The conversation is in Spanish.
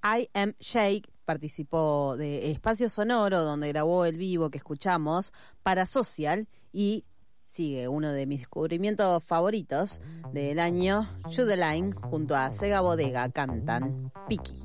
I Am Shake participó de Espacio Sonoro, donde grabó el vivo que escuchamos, para Social, y sigue uno de mis descubrimientos favoritos del año, You the Line, junto a Sega Bodega, cantan Piki.